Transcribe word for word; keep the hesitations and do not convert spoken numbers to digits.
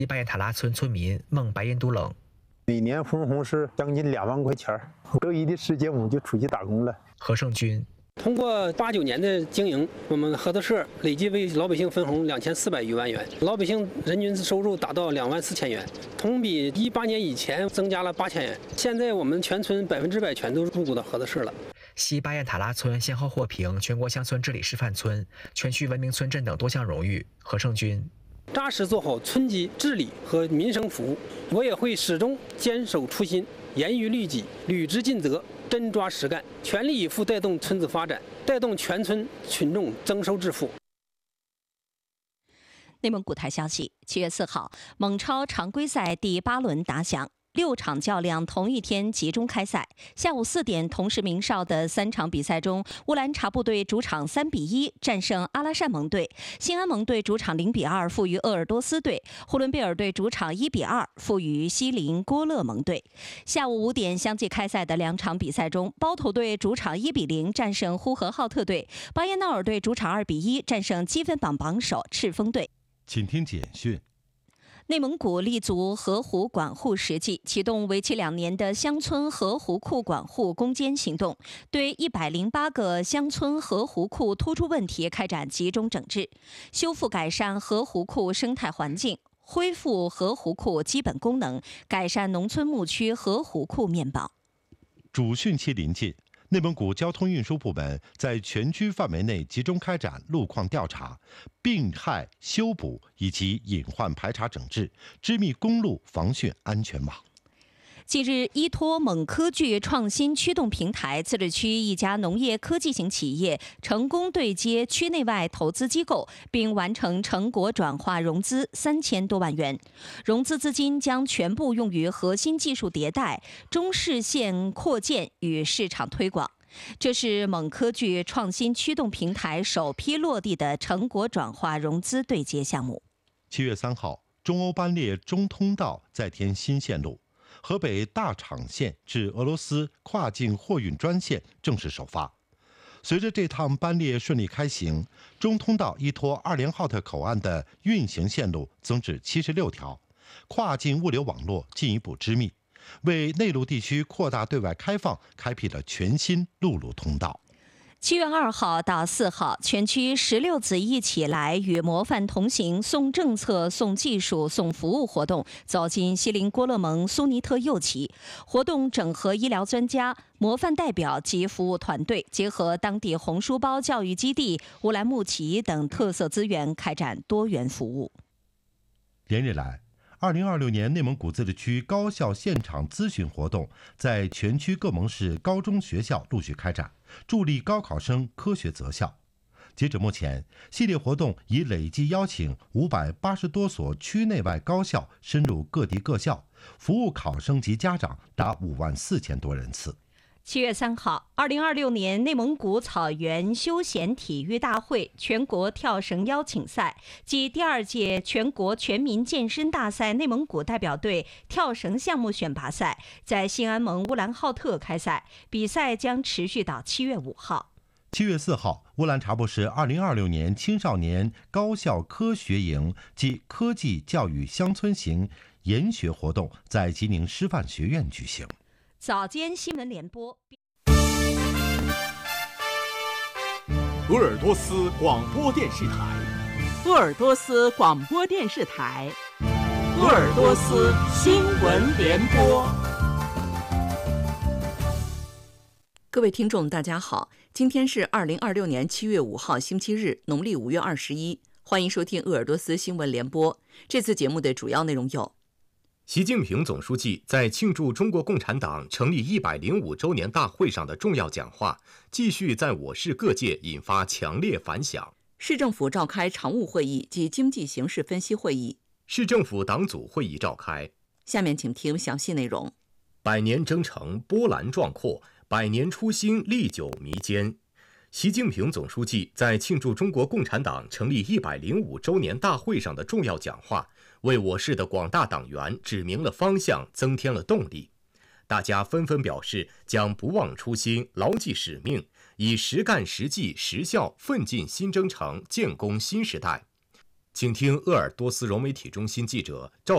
巴彦塔拉村村民孟白彦都冷， 每年分红是将近两万块钱，得意的时间我们就出去打工了。 何胜军。 通过八九年的经营，我们合作社累计为老百姓分红两千四百余万元，老百姓人均收入达到两万四千元，同比一八年以前增加了八千元。现在我们全村百分之百全都入股到合作社了。 西巴彦塔拉村先后获评全国乡村治理示范村、全区文明村镇等多项荣誉。何胜军。 扎实做好村级治理和民生服务，我也会始终坚守初心，严于律己，履职尽责，真抓实干，全力以赴带动村子发展，带动全村群众增收致富。 内蒙古台消息，七月四号，蒙超常规赛第八轮打响。六场较量同一天集中开赛，下午四点同时鸣哨的三场比赛中，乌兰察布队主场三比一战胜阿拉善盟队，兴安盟队主场零比二负于鄂尔多斯队，呼伦贝尔队主场一比二负于锡林郭勒盟队。下午五点相继开赛的两场比赛中，包头队主场一比零战胜呼和浩特队，巴彦淖尔队主场二比一战胜积分榜榜首赤峰队。 请听简讯。 内蒙古立足河湖管护实际，启动为期两年的乡村河湖库管护攻坚行动，对一百零八个乡村河湖库突出问题开展集中整治，修复改善河湖库生态环境，恢复河湖库基本功能，改善农村牧区河湖库面貌。 主汛期临近，内蒙古交通运输部门在全区范围内集中开展路况调查、病害修补以及隐患排查整治，织密公路防汛安全网。 近日，依托蒙科技创新驱动平台，自治区一家农业科技型企业成功对接区内外投资机构，并完成成果转化融资三千多万元。融资资金将全部用于核心技术迭代、中视线扩建与市场推广。这是蒙科技创新驱动平台首批落地的成果转化融资对接项目。 七月三号，中欧班列中通道再添新线路。河北大厂线至俄罗斯跨境货运专线正式首发。随着这趟班列顺利开行，中通道依托二连浩特口岸的运行线路增至七十六条，跨境物流网络进一步织密，为内陆地区扩大对外开放开辟了全新陆路通道。 七月二号到四号，全区十六子一起来与模范同行送政策、送技术、送服务活动走进锡林郭勒盟苏尼特右旗。活动整合医疗专家、模范代表及服务团队，结合当地红书包教育基地、乌兰牧骑等特色资源，开展多元服务。 连日来，二零二六年内蒙古自治区高校现场咨询活动在全区各盟市高中学校陆续开展，助力高考生科学择校。截止目前，系列活动已累计邀请五百八十多所区内外高校深入各地各校，服务考生及家长达五万四千多人次。 七月三号，二零二六年内蒙古草原休闲体育大会全国跳绳邀请赛暨第二届全国全民健身大赛内蒙古代表队跳绳项目选拔赛在兴安盟乌兰浩特开赛，比赛将持续到七月五号。 七月四号，乌兰察布市二零二六年青少年高校科学营及科技教育乡村行研学活动在吉宁师范学院举行。 早间新闻联播。 鄂尔多斯广播电视台， 鄂尔多斯广播电视台，鄂尔多斯新闻联播。各位听众，大家好，今天是二零二六年七月五号，星期日，农历五月二十一。欢迎收听鄂尔多斯新闻联播。这次节目的主要内容有： 习近平总书记在庆祝中国共产党成立一百零五周年大会上的重要讲话，继续在我市各界引发强烈反响。 市政府召开常务会议及经济形势分析会议， 市政府党组会议召开。 下面请听详细内容。 百年征程波澜壮阔，百年初心历久弥坚。习近平总书记在庆祝中国共产党成立一百零五周年大会上的重要讲话，为我市的广大党员指明了方向，增添了动力。大家纷纷表示将不忘初心，牢记使命，以实干实际实效奋进新征程，建功新时代。请听鄂尔多斯融媒体中心记者赵